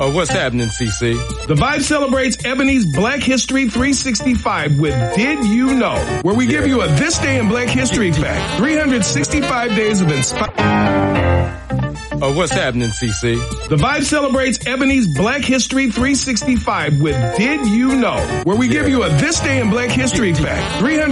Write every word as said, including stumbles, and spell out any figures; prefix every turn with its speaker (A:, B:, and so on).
A: Oh, what's happening, C C?
B: The Vibe celebrates Ebony's Black History three sixty-five with Did You Know, where we give you a This Day in Black History fact. three hundred sixty-five days of inspiration.
A: Oh, what's happening, C C?
B: The Vibe celebrates Ebony's Black History three sixty-five with Did You Know, where we give you a This Day in Black History fact. three hundred